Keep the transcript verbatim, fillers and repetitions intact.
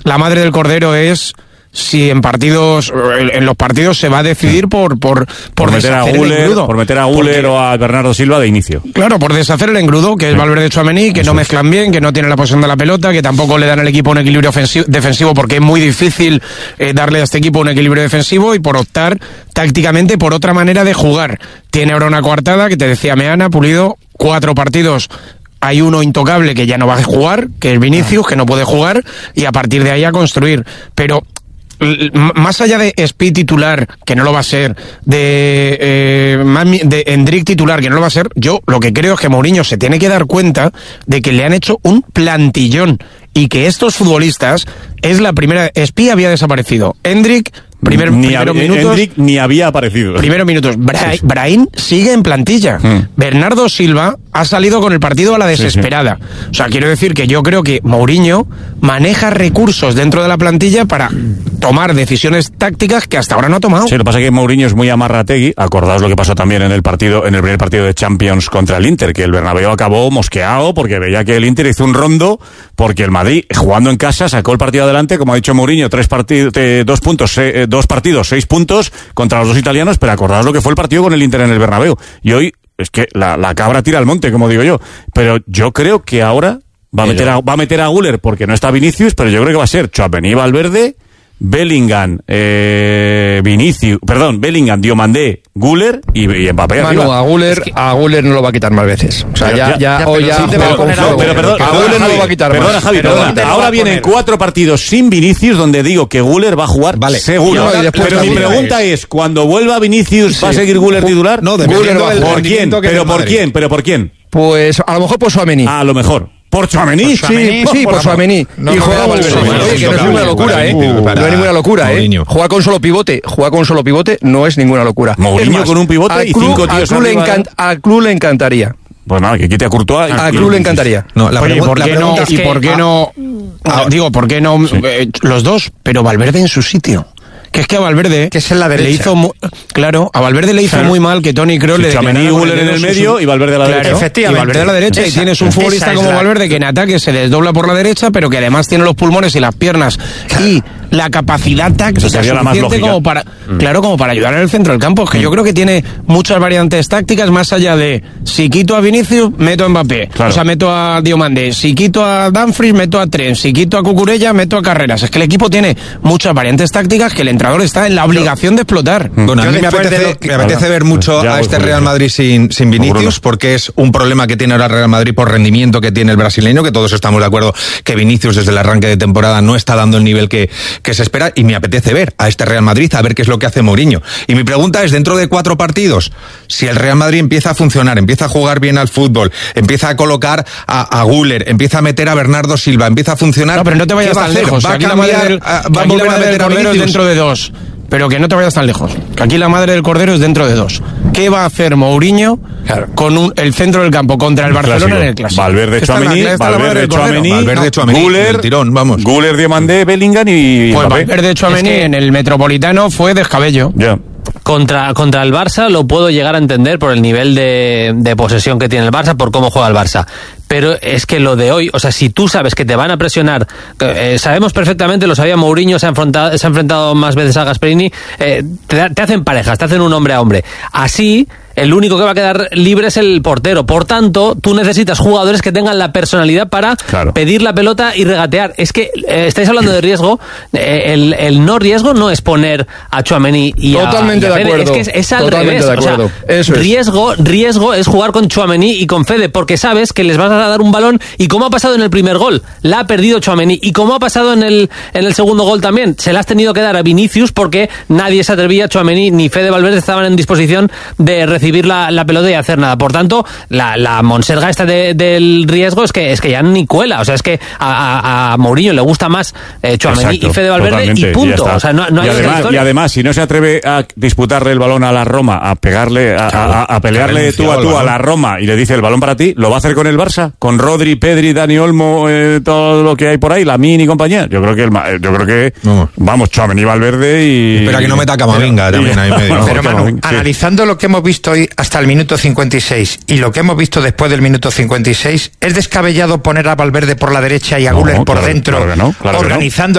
la madre del cordero es si en partidos, en los partidos se va a decidir por por por, por meter a Güler, por meter a Güler o a Bernardo Silva de inicio. Claro, por deshacer el engrudo, que es Valverde, Tchouaméni, que Eso. no mezclan bien, que no tienen la posesión de la pelota, que tampoco le dan al equipo un equilibrio ofensivo, defensivo, porque es muy difícil eh, darle a este equipo un equilibrio defensivo, y por optar tácticamente por otra manera de jugar. Tiene ahora una coartada, que te decía Meana, Pulido, cuatro partidos. Hay uno intocable que ya no va a jugar, que es Vinicius, que no puede jugar, y a partir de ahí a construir. Pero más allá de Speed titular, que no lo va a ser, de, eh, de Endrick titular, que no lo va a ser, yo lo que creo es que Mourinho se tiene que dar cuenta de que le han hecho un plantillón, y que estos futbolistas es la primera. Speed había desaparecido, Endrick Primer, ni primeros hab, minutos, Endrick ni había aparecido. Primeros minutos. Bra sí, sí. Brahim sigue en plantilla. Mm. Bernardo Silva ha salido con el partido a la desesperada. Sí, sí. O sea, quiero decir que yo creo que Mourinho maneja recursos dentro de la plantilla para tomar decisiones tácticas que hasta ahora no ha tomado. Sí, lo que pasa es que Mourinho es muy amarrategui. Acordaos lo que pasó también en el partido, en el primer partido de Champions contra el Inter, que el Bernabéu acabó mosqueado porque veía que el Inter hizo un rondo, porque el Madrid, jugando en casa, sacó el partido adelante, como ha dicho Mourinho, tres partidos, eh, dos puntos, eh, dos partidos, seis puntos contra los dos italianos, pero acordaos lo que fue el partido con el Inter en el Bernabéu. Y hoy es que la, la cabra tira al monte, como digo yo. Pero yo creo que ahora va a meter a, va a meter a Güler porque no está Vinicius, pero yo creo que va a ser Tchouaméni, Valverde, Bellingham, eh, Vinicius, perdón, Bellingham, Diomandé, Güler y, y Mbappé. Manu, arriba. a Güler, es que... a Güler no lo va a quitar más veces. O sea, ya, ya, ya, ya, hoy ya, sí pero, pero, pero, perdón, a Güler no lo va a quitar perdona, más. Javi, Pero perdona, Javi, ahora vienen cuatro partidos sin Vinicius donde digo que Güler va a jugar vale. seguro. No, pero mi pregunta es, cuando vuelva Vinicius, ¿va a seguir Güler titular? No, Güler va a ¿Por quién? ¿Pero por quién? ¿Pero por quién? Pues a lo mejor por Tchouaméni. A lo mejor. ¿Por Tchouaméni? Sí, sí, por Tchouaméni. No, y juega Valverde. Oye, que no es ninguna locura, ¿eh? No es ninguna locura, ¿eh? Juega con solo pivote. Juega con solo pivote no es ninguna locura. Mourinho con un pivote y cinco tíos arriba. Al club le encantaría. Pues nada, que quite a Courtois. Al club le encantaría. No, la Oye, ¿por qué no? ¿Y por qué no? Digo, ¿por qué no? Los dos, pero Valverde en su sitio. Que es que a Valverde que es en la derecha. le hizo muy, claro, a Valverde le hizo sí. muy mal que Toni Kroos sí, le Tchouaméni y Güler en el medio su... y Valverde a la claro, derecha. Efectivamente. Y Valverde a la derecha esa, y tienes un futbolista como la... Valverde que en ataque se desdobla por la derecha, pero que además tiene los pulmones y las piernas y la capacidad táctica suficiente como para, mm. claro, como para ayudar en el centro del campo. Es que mm. yo creo que tiene muchas variantes tácticas más allá de si quito a Vinicius, meto a Mbappé, claro. o sea, meto a Diomandé, si quito a Dumfries, meto a Trent, si quito a Cucurella, meto a Carreras. Es que el equipo tiene muchas variantes tácticas que el entrenador está en la obligación de explotar. Bueno, a mí me apetece, que... me apetece ver mucho ya, a este Real Madrid sin, sin Vinicius, porque es un problema que tiene ahora el Real Madrid por rendimiento que tiene el brasileño, que todos estamos de acuerdo que Vinicius desde el arranque de temporada no está dando el nivel que, que se espera, y me apetece ver a este Real Madrid, a ver qué es lo que hace Mourinho. Y mi pregunta es, dentro de cuatro partidos, si el Real Madrid empieza a funcionar, empieza a jugar bien al fútbol, empieza a colocar a, a Güler, empieza a meter a Bernardo Silva, empieza a funcionar... No, pero no te vayas tan lejos. ¿Va a cambiar, va a volver a meter a Vinicius dentro de dos? Pero que no te vayas tan lejos, que aquí la madre del cordero es dentro de dos. ¿Qué va a hacer Mourinho claro. con un, el centro del campo contra el, el Barcelona clásico. En el Clásico? Valverde, Tchouaméni, Valverde, Tchouaméni, Valverde, Tchouaméni, Güler, tirón, vamos. Güler, Diomandé, Bellingham y... Pues Mbappé. Valverde, Tchouaméni es que... en el Metropolitano fue descabello. Ya. Yeah. Contra, contra el Barça lo puedo llegar a entender por el nivel de, de posesión que tiene el Barça, por cómo juega el Barça. Pero es que lo de hoy, o sea, si tú sabes que te van a presionar, eh, sabemos perfectamente, lo sabía Mourinho, se ha enfrentado, se ha enfrentado más veces a Gasperini, eh, te, te hacen parejas, te hacen un hombre a hombre. Así... el único que va a quedar libre es el portero. Por tanto, tú necesitas jugadores que tengan la personalidad para claro. pedir la pelota y regatear. Es que eh, estáis hablando de riesgo. Eh, el, el no riesgo no es poner a Tchouaméni y Totalmente a, y a de acuerdo. Es que es, es al Totalmente revés. De acuerdo. O sea, Eso es. riesgo, riesgo es jugar con Tchouaméni y con Fede, porque sabes que les vas a dar un balón, y como ha pasado en el primer gol, la ha perdido Tchouaméni, y como ha pasado en el, en el segundo gol también, se la has tenido que dar a Vinicius porque nadie se atrevía, Tchouaméni ni Fede Valverde estaban en disposición de recibir la, la pelota y hacer nada. Por tanto, la, la monserga esta de, del riesgo es que es que ya ni cuela. O sea, es que a, a, a Mourinho le gusta más eh, Tchouaméni y Fede Valverde y punto. O sea, no, no hay y, además, y además, si no se atreve a disputarle el balón a la Roma, a pegarle, a, claro, a, a pelearle tú a tú a la Roma y le dice el balón para ti, ¿lo va a hacer con el Barça? Con Rodri, Pedri, Dani Olmo, eh, todo lo que hay por ahí, Lamine y compañía. Yo creo que el, yo creo que no. vamos, Tchouaméni, Valverde y... Espera que no meta Camavinga también ahí medio. Pero Manu, sí. analizando lo que hemos visto hoy hasta el minuto cincuenta y seis y lo que hemos visto después del minuto cincuenta y seis, ¿es descabellado poner a Valverde por la derecha y a Güler no, por claro, dentro, claro que no, claro organizando